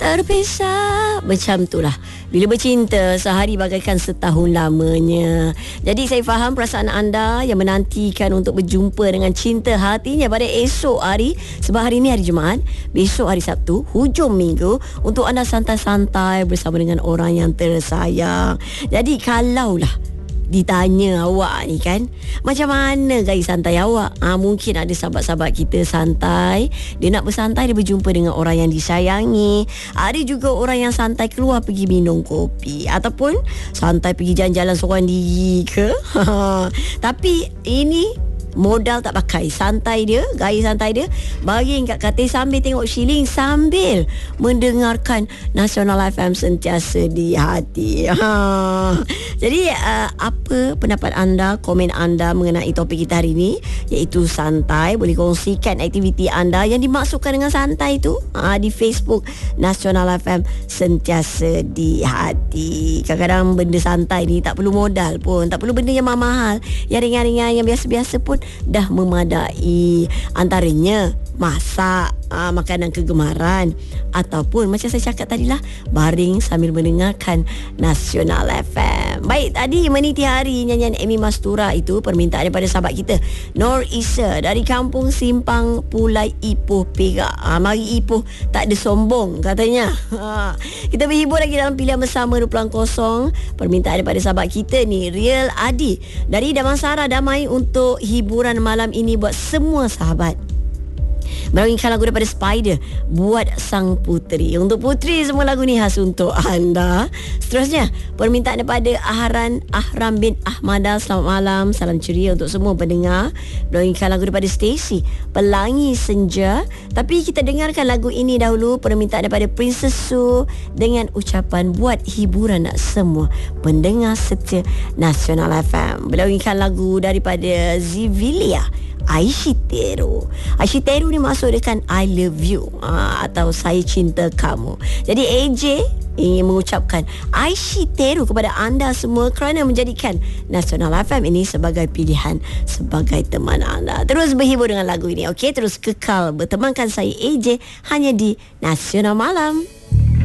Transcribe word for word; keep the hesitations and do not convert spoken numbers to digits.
terpisah. Macam itulah. Bila bercinta, sehari bagaikan setahun lamanya. Jadi saya faham perasaan anda yang menantikan untuk berjumpa dengan cinta hatinya pada esok hari. Sebab hari ini hari Jumaat, besok hari Sabtu, hujung minggu, untuk anda santai-santai bersama dengan orang yang tersayang. Jadi kalaulah ditanya awak ni kan, macam mana gaya santai awak? Ha, mungkin ada sahabat-sahabat kita santai, dia nak bersantai, dia berjumpa dengan orang yang disayangi. Ada juga orang yang santai keluar pergi minum kopi, ataupun santai pergi jalan-jalan seorang diri ke. Tapi ini modal tak pakai, santai dia, gaya santai dia, baring kat katil sambil tengok shilling, sambil mendengarkan Nasional F M sentiasa di hati. Ha. Jadi uh, apa pendapat anda, komen anda mengenai topik kita hari ini, iaitu santai? Boleh kongsikan aktiviti anda yang dimaksudkan dengan santai tu ha, di Facebook Nasional F M sentiasa di hati. Kadang-kadang benda santai ni tak perlu modal pun, tak perlu benda yang mahal-mahal, yang ringan-ringan, yang biasa-biasa pun dah memadai. Antaranya masak, aa, makanan kegemaran, ataupun macam saya cakap tadilah, baring sambil mendengarkan Nasional F M. Baik, tadi meniti hari nyanyian Amy Mastura itu permintaan daripada sahabat kita Nur Isa dari kampung Simpang Pulai, Ipoh, Perak. Ha, mari Ipoh tak ada sombong katanya. Ha, kita berhibur lagi dalam pilihan bersama dua puluh kosong. Permintaan daripada sahabat kita ni Real Adi dari Damansara Damai untuk hiburan malam ini buat semua sahabat. Melanggengkan lagu daripada Spider, Buat Sang Puteri. Untuk Puteri, semua lagu ni khas untuk anda. Seterusnya, permintaan daripada Ahran Ahram bin Ahmada. Selamat malam, salam ceria untuk semua pendengar. Melanggengkan lagu daripada Stacy, Pelangi Senja. Tapi kita dengarkan lagu ini dahulu, permintaan daripada Princess Su dengan ucapan buat hiburan nak semua pendengar setia Nasional F M. Melanggengkan lagu daripada Zivilia, Aishiteru. Aishiteru ni maksud dia kan I love you, ha, atau saya cinta kamu. Jadi A J ingin mengucapkan Aishiteru kepada anda semua kerana menjadikan Nasional F M ini sebagai pilihan, sebagai teman anda. Terus berhibur dengan lagu ini, okey? Terus kekal bertemankan saya A J hanya di Nasional Malam.